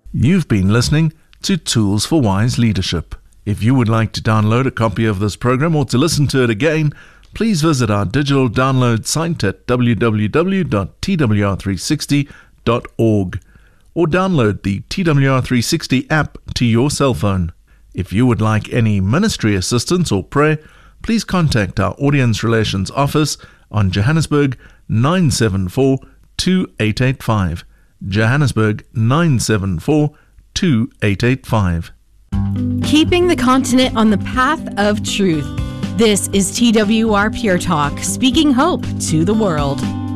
You've been listening to Tools for Wise Leadership. If you would like to download a copy of this program or to listen to it again, please visit our digital download site at www.twr360.org or download the TWR360 app to your cell phone. If you would like any ministry assistance or prayer, please contact our Audience Relations Office on Johannesburg 974 2885. Johannesburg 974 2885. Keeping the continent on the path of truth. This is TWR Pure Talk, speaking hope to the world.